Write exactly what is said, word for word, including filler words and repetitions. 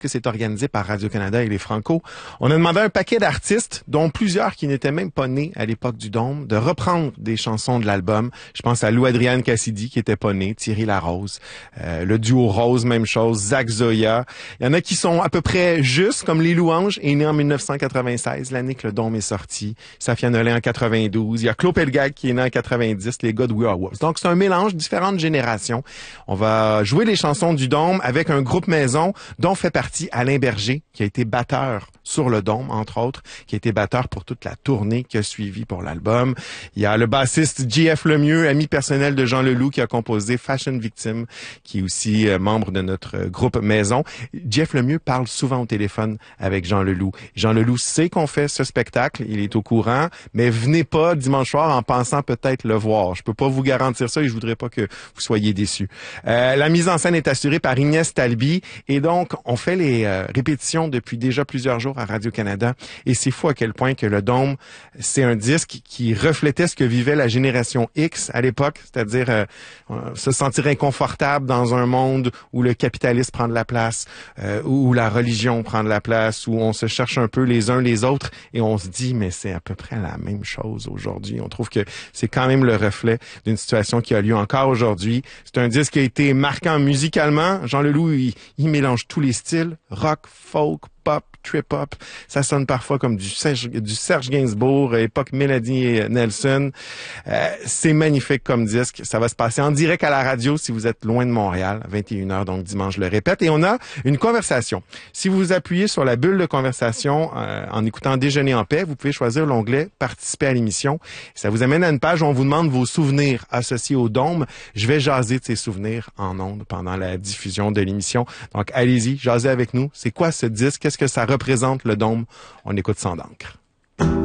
que c'est organisé par Radio-Canada et les Franco. On a demandé à un paquet d'artistes, dont plusieurs qui n'étaient même pas nés à l'époque du Dôme, de reprendre des chansons de l'album. Je pense à Lou Adrienne Cassidy, qui était pas né, Thierry Larose, euh, le duo Rose, même chose, Zach Zoya. Il y en a qui sont à peu près justes, comme Les Louanges, est né en dix-neuf cent quatre-vingt-seize, l'année que le Dôme est sorti. Safia Nolin en quatre-vingt-douze. Il y a Claude Pelgag qui est né en quatre-vingt-dix, les gars de We Are Wolves. Donc c'est un mélange, différentes générations. On va jouer les chansons du Dôme avec un groupe maison dont fait partie Alain Berger, qui a été batteur sur le Dôme, entre autres, qui a été batteur pour toute la tournée qui a suivi pour l'album. Il y a le bassiste J F Lemieux, ami personnel de Jean Leloup, qui a composé Fashion Victim, qui est aussi euh, membre de notre euh, groupe maison. J F Lemieux parle souvent au téléphone avec Jean Leloup. Jean Leloup sait qu'on fait ce spectacle, il est au courant, mais venez pas dimanche soir en pensant peut-être le voir. Je peux pas vous garantir ça et je voudrais pas que vous soyez déçus. Euh, la mise en scène est assurée par Inès Talby et donc on fait les euh, répétitions depuis déjà plusieurs jours à Radio-Canada et c'est fou à quel point que le Dôme, c'est un disque qui reflétait ce que vivait la génération X à l'époque, c'est-à-dire euh, se sentir inconfortable dans un monde où le capitalisme prend de la place, euh, où la religion prend de la place, où on se cherche un peu les uns les autres et on se dit mais c'est à peu près la même chose aujourd'hui. On trouve que c'est quand même le reflet d'une situation qui a lieu encore aujourd'hui. C'est un disque qui a été marquant musicalement. Jean Leloup, il, il mélange tous les styles, rock, folk, pop, trip-hop. Ça sonne parfois comme du Serge, du Serge Gainsbourg, époque Mélanie et Nelson. Euh, c'est magnifique comme disque. Ça va se passer en direct à la radio si vous êtes loin de Montréal, vingt et une heures, donc dimanche, je le répète. Et on a une conversation. Si vous appuyez sur la bulle de conversation euh, en écoutant Déjeuner en paix, vous pouvez choisir l'onglet « Participer à l'émission ». Ça vous amène à une page où on vous demande vos souvenirs associés au Dôme. Je vais jaser de ces souvenirs en ondes pendant la diffusion de l'émission. Donc allez-y, jasez avec nous. C'est quoi ce disque? Qu'est-ce que ça représente, le Dôme? On écoute Sang d'encre.